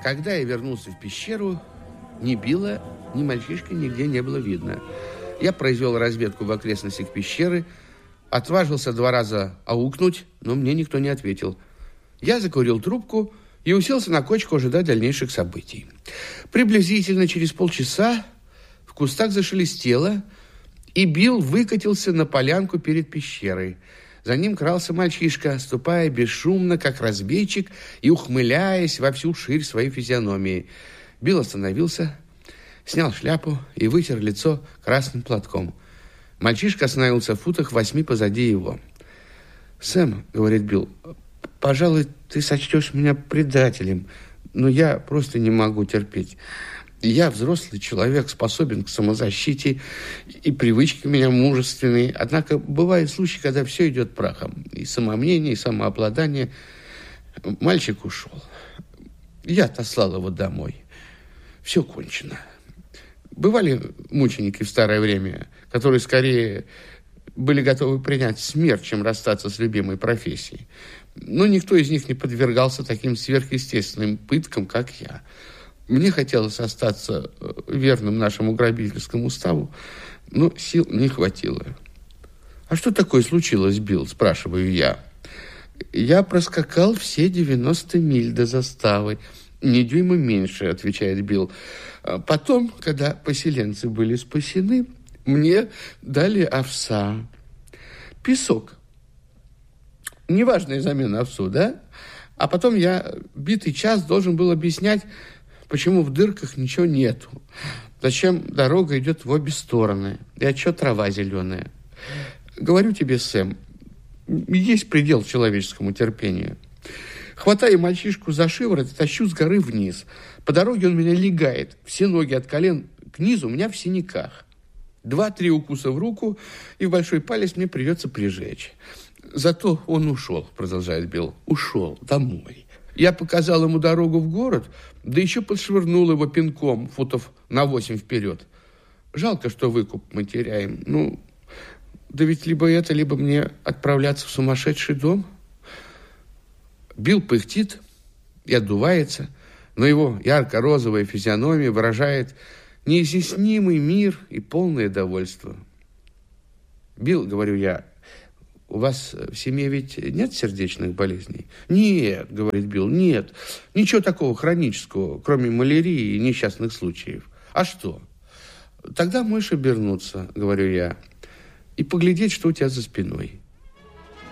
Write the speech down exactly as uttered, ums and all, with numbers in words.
Когда я вернулся в пещеру, ни Билла, ни мальчишки нигде не было видно. Я произвел разведку в окрестностях пещеры, отважился два раза аукнуть, но мне никто не ответил. Я закурил трубку и уселся на кочку ожидать дальнейших событий. Приблизительно через полчаса в кустах зашелестело, и Билл выкатился на полянку перед пещерой. За ним крался мальчишка, ступая бесшумно, как разбейчик, и ухмыляясь во всю ширь своей физиономии. Билл остановился, снял шляпу и вытер лицо красным платком. Мальчишка остановился в футах восьми позади его. «Сэм, — говорит Билл, — пожалуй, ты сочтешь меня предателем, но я просто не могу терпеть. Я взрослый человек, способен к самозащите, и привычки у меня мужественные. Однако бывают случаи, когда все идет прахом. И самомнение, и самообладание. Мальчик ушел. Я отослал его домой. Все кончено. Бывали мученики в старое время, которые скорее были готовы принять смерть, чем расстаться с любимой профессией. Но никто из них не подвергался таким сверхъестественным пыткам, как я. Мне хотелось остаться верным нашему грабительскому уставу, но сил не хватило. «А что такое случилось, Билл?» – спрашиваю я. «Я проскакал все девяносто миль до заставы. Ни дюйма меньше», – отвечает Билл. «Потом, когда поселенцы были спасены, мне дали овса. Песок. Неважная замена овсу, да? А потом я битый час должен был объяснять, почему в дырках ничего нету, зачем дорога идет в обе стороны, и отчего трава зеленая. Говорю тебе, Сэм, есть предел человеческому терпению. Хватаю мальчишку за шиворот и тащу с горы вниз. По дороге он меня легает, все ноги от колен к низу у меня в синяках. Два-три укуса в руку, и в большой палец мне придется прижечь. Зато он ушел, продолжает Билл, ушел домой. Я показал ему дорогу в город, да еще подшвырнул его пинком футов на восемь вперед. Жалко, что выкуп мы теряем. Ну, да ведь либо это, либо мне отправляться в сумасшедший дом». Билл пыхтит и отдувается, но его ярко-розовая физиономия выражает неизъяснимый мир и полное довольство. «Билл, — говорю я, — у вас в семье ведь нет сердечных болезней?» «Нет, — говорит Билл, — нет. Ничего такого хронического, кроме малярии и несчастных случаев. А что?» «Тогда можешь обернуться, — говорю я, — и поглядеть, что у тебя за спиной».